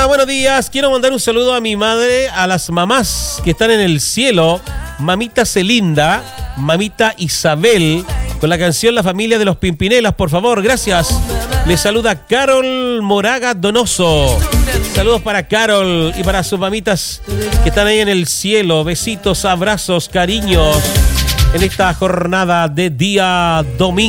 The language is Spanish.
buenos días. Quiero mandar un saludo a mi madre, a las mamás que están en el cielo. Mamita Celinda, mamita Isabel, con la canción La Familia de los Pimpinelas, por favor, gracias. Les saluda Carol Moraga Donoso. Saludos para Carol y para sus mamitas que están ahí en el cielo. Besitos, abrazos, cariños en esta jornada de día domingo.